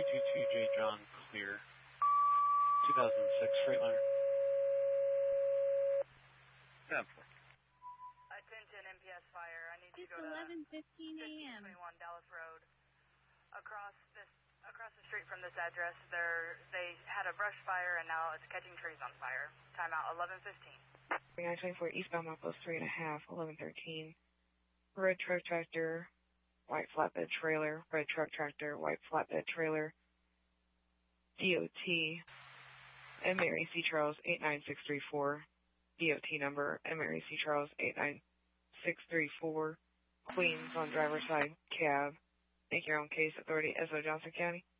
222J John clear. 2006 Freightliner. 10-4. Attention MPS fire. I need you to go to 11:15 a.m. 1521 Dallas Road. Across the street from this address, they had a brush fire and now it's catching trees on fire. Timeout 11:15. 924 eastbound Milepost 3.5, 1113. Red truck tractor, white flatbed trailer, red truck tractor, white flatbed trailer. DOT, MARC Charles 89634. DOT number, MARC Charles 89634. Queens on driver's side, cab. Make your own case, authority, SO Johnson County.